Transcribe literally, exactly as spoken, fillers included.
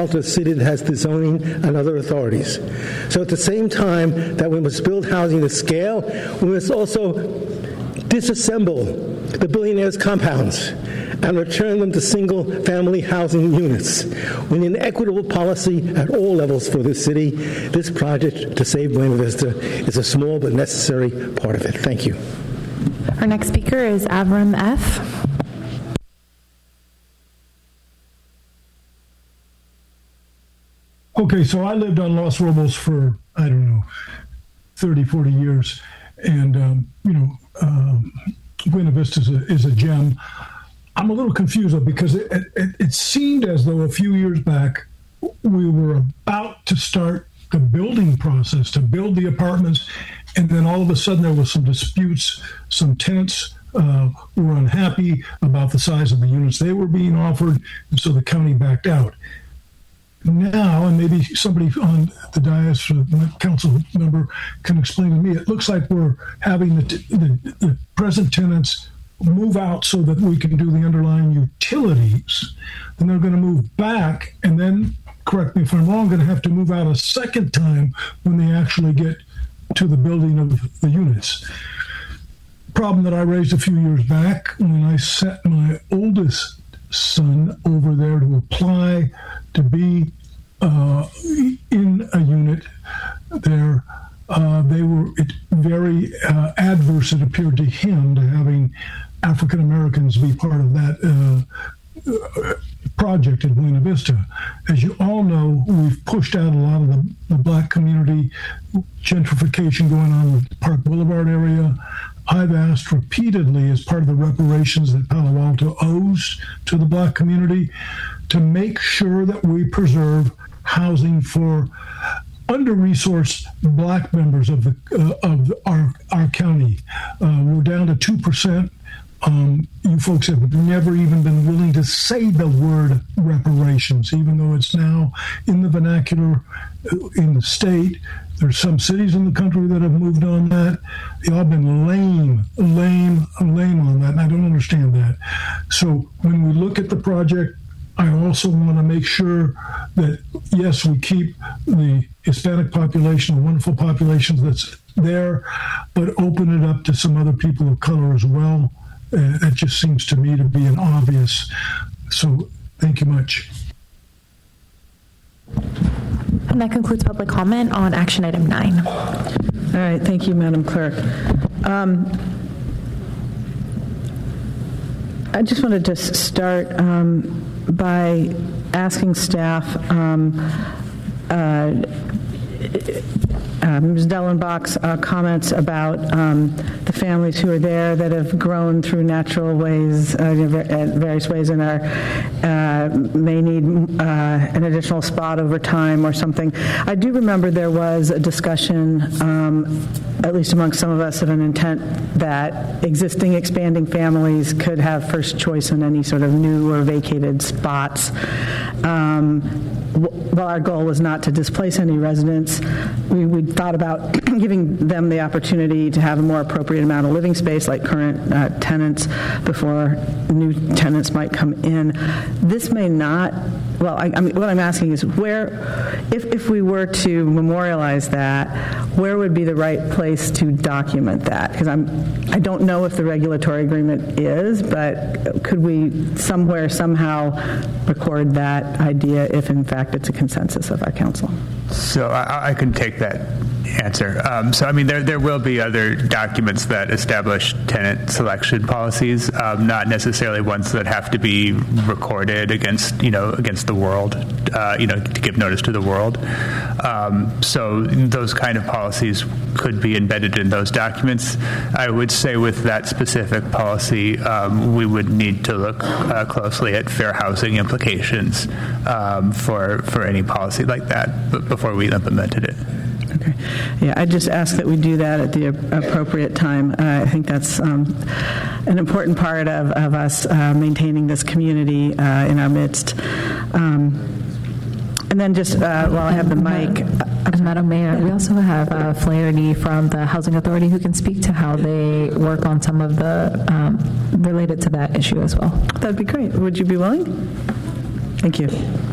Alto, a city that has the zoning and other authorities. So at the same time that we must build housing to scale, we must also disassemble the billionaires' compounds and return them to single-family housing units. We need an equitable policy at all levels for this city. This project to save Buena Vista is a small but necessary part of it. Thank you. Our next speaker is Avram F. Okay, so I lived on Los Robles for, I don't know, thirty, forty years. And, um, you know, um, Buena Vista is a, is a gem. I'm a little confused, though, because it, it, it seemed as though a few years back we were about to start the building process, to build the apartments, and then all of a sudden there was some disputes. Some tenants uh, were unhappy about the size of the units they were being offered, and so the county backed out. Now, and maybe somebody on the dais, or the council member, can explain to me, it looks like we're having the, t- the, the present tenants move out so that we can do the underlying utilities. Then they're going to move back, and then, correct me if I'm wrong, going to have to move out a second time when they actually get to the building of the units. Problem that I raised a few years back when I sent my oldest son over there to apply to be uh, in a unit there. Uh, they were it, very uh, adverse, it appeared to him, to having African Americans be part of that uh, project in Buena Vista. As you all know, we've pushed out a lot of the, the black community, gentrification going on with the Park Boulevard area. I've asked repeatedly, as part of the reparations that Palo Alto owes to the black community, to make sure that we preserve housing for under-resourced black members of the uh, of our our county. Uh, we're down to two percent. Um, you folks have never even been willing to say the word reparations, even though it's now in the vernacular in the state. There's some cities in the country that have moved on that. They all been lame, lame, lame on that, and I don't understand that. So when we look at the project, I also want to make sure that, yes, we keep the Hispanic population, the wonderful populations that's there, but open it up to some other people of color as well. Uh, that just seems to me to be an obvious. So thank you much. And that concludes public comment on action item nine. All right, thank you, Madam Clerk. Um, I just wanted to start um, by asking staff, um, uh, uh, Miz Dellenbach's uh, comments about um, the families who are there that have grown through natural ways, uh, various ways, and are uh, may need uh, an additional spot over time or something. I do remember there was a discussion, um, at least amongst some of us, of an intent that existing expanding families could have first choice in any sort of new or vacated spots. Um, while our goal was not to displace any residents, we, we thought about giving them the opportunity to have a more appropriate amount of living space, like current uh, tenants, before new tenants might come in. This may not, well, I, I mean, what I'm asking is where, if, if we were to memorialize that, where would be the right place to document that? Because I'm, I don't know if the regulatory agreement is, but could we somewhere, somehow record that idea if in fact it's a consensus of our council? So I, I can take that answer. Um, so I mean, there there will be other documents that establish tenant selection policies, um, not necessarily ones that have to be recorded against you know against the world, uh, you know, to give notice to the world. Um, so those kind of policies could be embedded in those documents. I would say with that specific policy, um, we would need to look uh, closely at fair housing implications um, for for any policy like that, but before we implemented it. Okay. Yeah, I just ask that we do that at the appropriate time. Uh, I think that's um, an important part of, of us uh, maintaining this community uh, in our midst. Um, and then just uh, while I have the mic. Uh, Madam Mayor, we also have uh, Flaherty from the Housing Authority who can speak to how they work on some of the um, related to that issue as well. That'd be great. Would you be willing? Thank you.